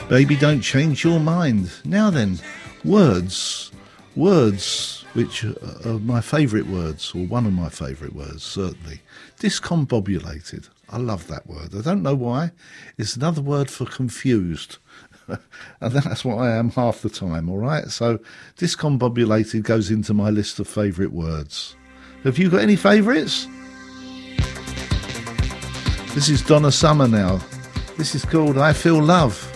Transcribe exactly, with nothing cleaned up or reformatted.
Baby, don't change your mind. Now then, words. Words which are my favourite words, or one of my favourite words, certainly. Discombobulated. I love that word. I don't know why. It's another word for confused. And that's what I am half the time, all right? So discombobulated goes into my list of favourite words. Have you got any favourites? This is Donna Summer now. This is called I Feel Love.